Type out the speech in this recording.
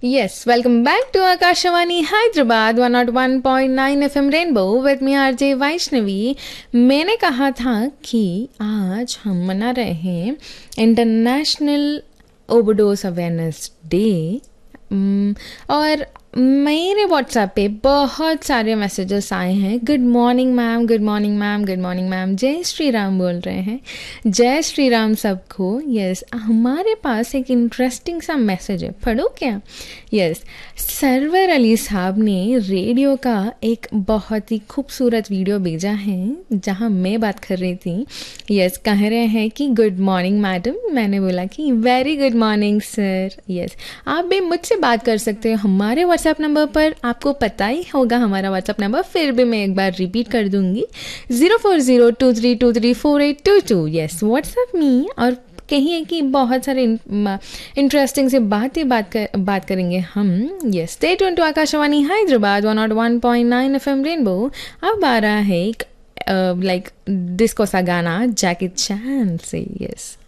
Yes, welcome back to Akashawani Hyderabad 101.9 FM Rainbow with me RJ Vaishnavi। मैंने कहा था कि आज हम मना रहे हैं इंटरनेशनल ओवरडोज अवेयरनेस डे और मेरे व्हाट्सएप पे बहुत सारे मैसेजेस आए हैं। Good morning ma'am, good morning ma'am, good morning ma'am, जय श्री राम बोल रहे हैं। जय श्री राम सबको। यस, हमारे पास एक इंटरेस्टिंग सा मैसेज है, पढ़ो क्या। यस, सरवर अली साहब ने रेडियो का एक बहुत ही खूबसूरत वीडियो भेजा है जहां मैं बात कर रही थी। यस, कह रहे हैं कि गुड मॉर्निंग मैडम। मैंने बोला कि very good morning sir. Yes, आप भी मुझसे बात कर सकते हो हमारे व्हाट्सएप नंबर पर। आपको पता ही होगा हमारा व्हाट्सएप नंबर, फिर भी मैं एक बार रिपीट कर दूंगी, 0402323482। यस, व्हाट्सएप मी और कहिए कि बहुत सारे इंटरेस्टिंग से बात करेंगे हम। Yes, stay tuned to Akashvani Hyderabad 101.9 FM rainbow. अब आ रहा है एक लाइक डिस्को सा गाना जैकी चैन से। यस।